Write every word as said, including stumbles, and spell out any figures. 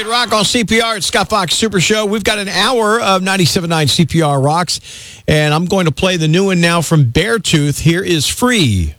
Rock on C P R. It's Scott Fox Super Show. We've got an hour of ninety-seven point nine C P R Rocks, and I'm going to play the new one now from Beartooth. Here is Free.